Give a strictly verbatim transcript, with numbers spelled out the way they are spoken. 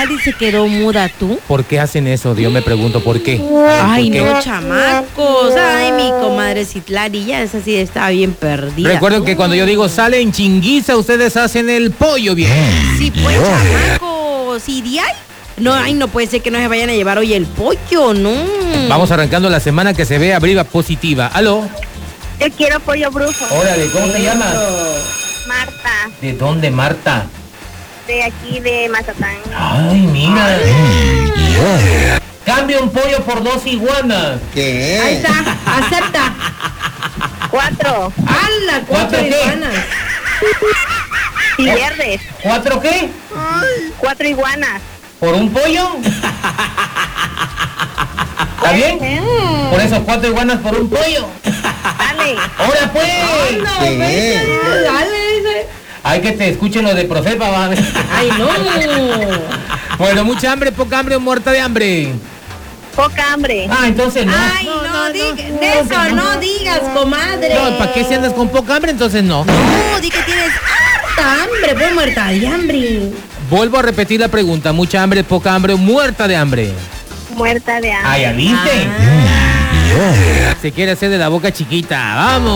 Citlali se quedó muda, ¿tú? ¿Por qué hacen eso? Yo me pregunto, ¿por qué? Ay, ¿Por qué? no, chamacos. Ay, mi comadre Citlali, ya esa sí estaba bien perdida. Recuerden que cuando yo digo sale en chinguiza, ustedes hacen el pollo bien. Sí, pues, chamacos. ¿Y de ahí? No, ay, no puede ser que no se vayan a llevar hoy el pollo, no. Vamos arrancando la semana que se ve arriba positiva. ¿Aló? Yo quiero pollo brujo. Órale, ¿cómo te llamas? Marta, ¿De dónde, Marta? de aquí de Mazatán. Ay, mira. Cambia un pollo por dos iguanas. ¿Qué? Ahí está, acepta. Cuatro. ¡Hala! Cuatro ¿Cuatro qué? iguanas. Si verdes. ¿Cuatro qué? Cuatro iguanas. ¿Por un pollo? ¿Está bien? Por eso cuatro iguanas por un pollo. Dale. ¡Ahora pues! No, ¿Qué? vete, dale, dice. Hay que te escuchen lo de Profepa, va. Ay, no. Bueno, mucha hambre, poca hambre o muerta de hambre. Poca hambre. Ah, entonces no. Ay, no, diga- de eso no digas, comadre. No, ¿para qué si andas con poca hambre? Entonces no. No, di que tienes harta hambre, pues muerta de hambre. Vuelvo a repetir la pregunta. Mucha hambre, poca hambre o muerta de hambre. Muerta de hambre. Ah, ¿ya viste? Ah. Se quiere hacer de la boca chiquita. Vamos.